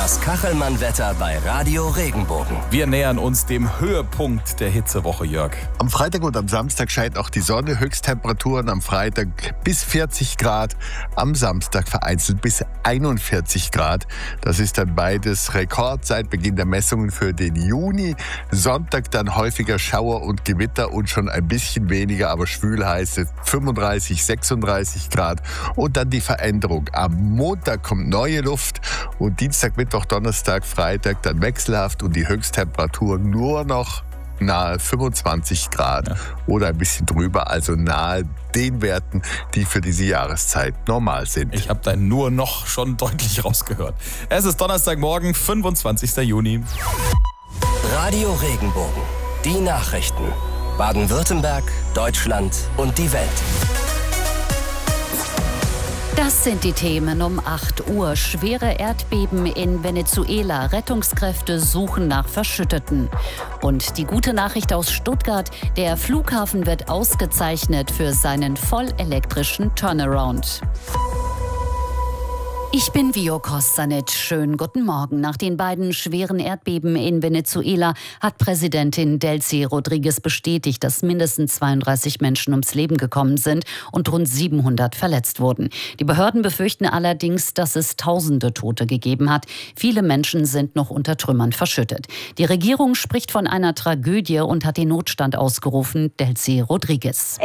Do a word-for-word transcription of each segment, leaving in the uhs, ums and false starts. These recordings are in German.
Das Kachelmann-Wetter bei Radio Regenbogen. Wir nähern uns dem Höhepunkt der Hitzewoche, Jörg. Am Freitag und am Samstag scheint auch die Sonne. Höchsttemperaturen am Freitag bis vierzig Grad, am Samstag vereinzelt bis einundvierzig Grad. Das ist dann beides Rekord seit Beginn der Messungen für den Juni. Sonntag dann häufiger Schauer und Gewitter und schon ein bisschen weniger, aber schwül heiße fünfunddreißig, sechsunddreißig Grad. Und dann die Veränderung. Am Montag kommt neue Luft und Dienstag, Mittwoch, Donnerstag, Freitag dann wechselhaft und die Höchsttemperatur nur noch nahe fünfundzwanzig Grad ja. oder ein bisschen drüber, also nahe den Werten, die für diese Jahreszeit normal sind. Ich habe da nur noch schon deutlich rausgehört. Es ist Donnerstagmorgen, fünfundzwanzigster Juni. Radio Regenbogen. Die Nachrichten. Baden-Württemberg, Deutschland und die Welt. Das sind die Themen um acht Uhr. Schwere Erdbeben in Venezuela. Rettungskräfte suchen nach Verschütteten. Und die gute Nachricht aus Stuttgart. Der Flughafen wird ausgezeichnet für seinen vollelektrischen Turnaround. Ich bin Vio Kostanic. Schönen guten Morgen. Nach den beiden schweren Erdbeben in Venezuela hat Präsidentin Delcy Rodríguez bestätigt, dass mindestens zweiunddreißig Menschen ums Leben gekommen sind und rund siebenhundert verletzt wurden. Die Behörden befürchten allerdings, dass es tausende Tote gegeben hat. Viele Menschen sind noch unter Trümmern verschüttet. Die Regierung spricht von einer Tragödie und hat den Notstand ausgerufen. Delcy Rodríguez.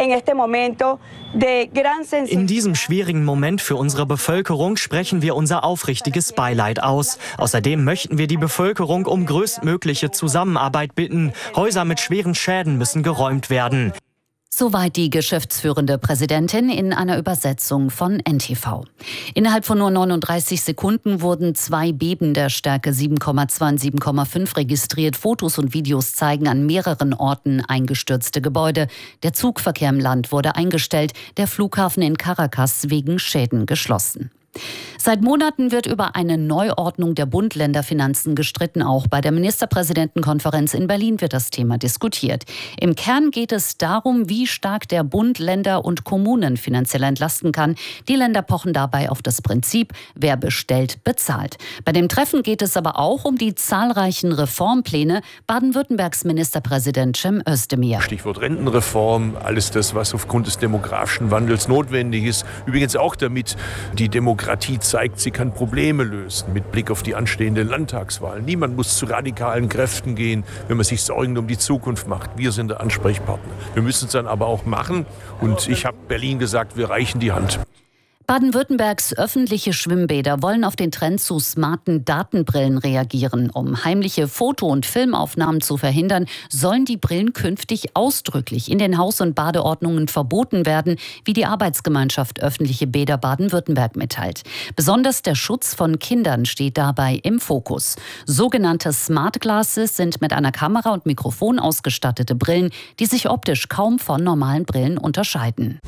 In diesem schwierigen Moment für unsere Bevölkerung sprechen wir unser aufrichtiges Beileid aus. Außerdem möchten wir die Bevölkerung um größtmögliche Zusammenarbeit bitten. Häuser mit schweren Schäden müssen geräumt werden. Soweit die geschäftsführende Präsidentin in einer Übersetzung von N T V. Innerhalb von nur neununddreißig Sekunden wurden zwei Beben der Stärke sieben Komma zwei und sieben Komma fünf registriert. Fotos und Videos zeigen an mehreren Orten eingestürzte Gebäude. Der Zugverkehr im Land wurde eingestellt, der Flughafen in Caracas wegen Schäden geschlossen. Seit Monaten wird über eine Neuordnung der Bund-Länder-Finanzen gestritten. Auch bei der Ministerpräsidentenkonferenz in Berlin wird das Thema diskutiert. Im Kern geht es darum, wie stark der Bund Länder und Kommunen finanziell entlasten kann. Die Länder pochen dabei auf das Prinzip, wer bestellt, bezahlt. Bei dem Treffen geht es aber auch um die zahlreichen Reformpläne. Baden-Württembergs Ministerpräsident Cem Özdemir. Stichwort Rentenreform, alles das, was aufgrund des demografischen Wandels notwendig ist. Übrigens auch damit die Demokratie zeigt, sie kann Probleme lösen mit Blick auf die anstehende Landtagswahl. Niemand muss zu radikalen Kräften gehen, wenn man sich Sorgen um die Zukunft macht. Wir sind der Ansprechpartner. Wir müssen es dann aber auch machen. Und ich habe Berlin gesagt, wir reichen die Hand. Baden-Württembergs öffentliche Schwimmbäder wollen auf den Trend zu smarten Datenbrillen reagieren. Um heimliche Foto- und Filmaufnahmen zu verhindern, sollen die Brillen künftig ausdrücklich in den Haus- und Badeordnungen verboten werden, wie die Arbeitsgemeinschaft Öffentliche Bäder Baden-Württemberg mitteilt. Besonders der Schutz von Kindern steht dabei im Fokus. Sogenannte Smart Glasses sind mit einer Kamera und Mikrofon ausgestattete Brillen, die sich optisch kaum von normalen Brillen unterscheiden.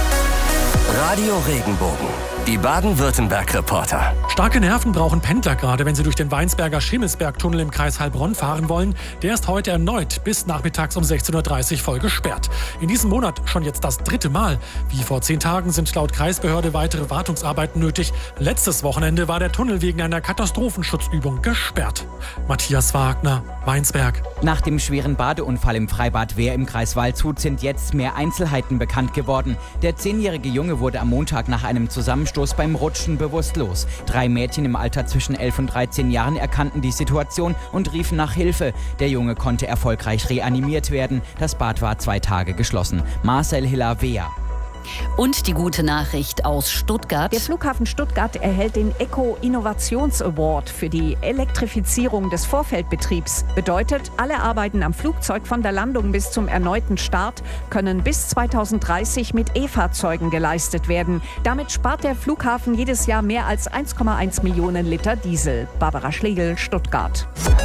Radio Regenbogen. Die Baden-Württemberg-Reporter. Starke Nerven brauchen Pendler gerade, wenn sie durch den Weinsberger Schimmelsbergtunnel im Kreis Heilbronn fahren wollen. Der ist heute erneut bis nachmittags um sechzehn Uhr dreißig voll gesperrt. In diesem Monat schon jetzt das dritte Mal. Wie vor zehn Tagen sind laut Kreisbehörde weitere Wartungsarbeiten nötig. Letztes Wochenende war der Tunnel wegen einer Katastrophenschutzübung gesperrt. Matthias Wagner, Weinsberg. Nach dem schweren Badeunfall im Freibad Wehr im Kreis Waldshut sind jetzt mehr Einzelheiten bekannt geworden. Der zehnjährige Junge wurde am Montag nach einem Zusammenstoß beim Rutschen bewusstlos. Drei Mädchen im Alter zwischen elf und dreizehn Jahren erkannten die Situation und riefen nach Hilfe. Der Junge konnte erfolgreich reanimiert werden. Das Bad war zwei Tage geschlossen. Marcel Hiller-Wehr. Und die gute Nachricht aus Stuttgart. Der Flughafen Stuttgart erhält den Eco-Innovations-Award für die Elektrifizierung des Vorfeldbetriebs. Bedeutet, alle Arbeiten am Flugzeug von der Landung bis zum erneuten Start können bis zweitausenddreißig mit E-Fahrzeugen geleistet werden. Damit spart der Flughafen jedes Jahr mehr als eins Komma eins Millionen Liter Diesel. Barbara Schlegel, Stuttgart.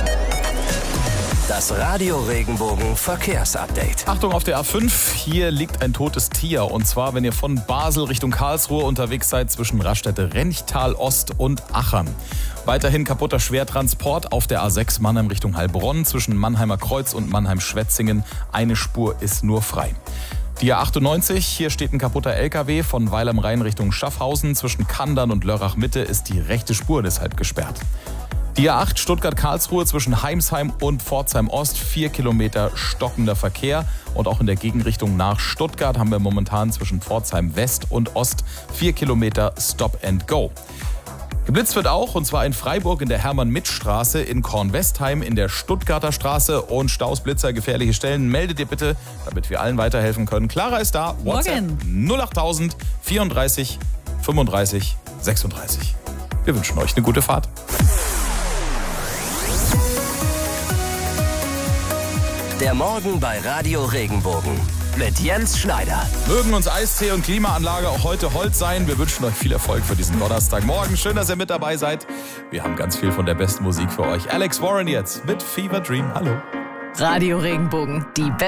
Das Radio Regenbogen Verkehrsupdate. Achtung auf der A fünf, hier liegt ein totes Tier. Und zwar, wenn ihr von Basel Richtung Karlsruhe unterwegs seid, zwischen Raststätte-Renchtal Ost und Achern. Weiterhin kaputter Schwertransport auf der A sechs Mannheim Richtung Heilbronn, zwischen Mannheimer Kreuz und Mannheim-Schwetzingen. Eine Spur ist nur frei. Die A achtundneunzig, hier steht ein kaputter L K W von Weil am Rhein Richtung Schaffhausen. Zwischen Kandern und Lörrach Mitte ist die rechte Spur deshalb gesperrt. Die A acht Stuttgart-Karlsruhe zwischen Heimsheim und Pforzheim Ost, vier Kilometer stockender Verkehr. Und auch in der Gegenrichtung nach Stuttgart haben wir momentan zwischen Pforzheim West und Ost vier Kilometer Stop and Go. Geblitzt wird auch, und zwar in Freiburg in der Hermann-Mitt-Straße, in Kornwestheim in der Stuttgarter Straße. Und Staus, Blitzer, gefährliche Stellen, meldet ihr bitte, damit wir allen weiterhelfen können. Clara ist da, WhatsApp null achttausend vierunddreißig fünfunddreißig sechsunddreißig. Wir wünschen euch eine gute Fahrt. Der Morgen bei Radio Regenbogen mit Jens Schneider. Mögen uns Eistee und Klimaanlage auch heute Holz sein. Wir wünschen euch viel Erfolg für diesen Donnerstagmorgen. Schön, dass ihr mit dabei seid. Wir haben ganz viel von der besten Musik für euch. Alex Warren jetzt mit Fever Dream. Hallo. Radio Regenbogen, die